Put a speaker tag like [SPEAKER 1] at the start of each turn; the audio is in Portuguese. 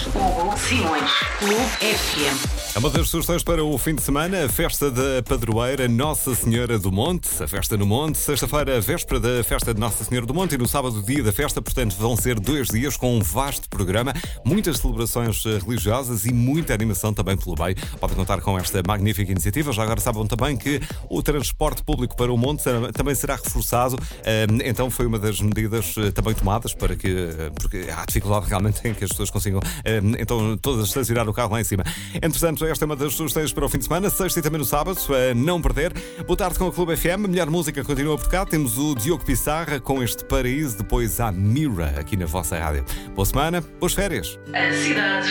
[SPEAKER 1] Hugo Simões, Clube FM.
[SPEAKER 2] É uma das sugestões para o fim de semana, a festa da padroeira Nossa Senhora do Monte, a festa no Monte, sexta-feira a véspera da festa de Nossa Senhora do Monte e no sábado o dia da festa, portanto vão ser 2 dias com um vasto programa, muitas celebrações religiosas e muita animação também pelo bem. Podem contar com esta magnífica iniciativa. Já agora sabem também que o transporte público para o Monte também será reforçado, então foi uma das medidas também tomadas para que, porque há dificuldade realmente em que as pessoas consigam então todas estacionar o carro lá em cima. Entretanto, esta é uma das sugestões para o fim de semana, sexta e também no sábado, a não perder. Boa tarde com a Clube FM, melhor música continua por cá. Temos o Diogo Pissarra com este Paraíso, depois a Mira aqui na vossa rádio. Boa semana, boas férias.
[SPEAKER 1] A cidade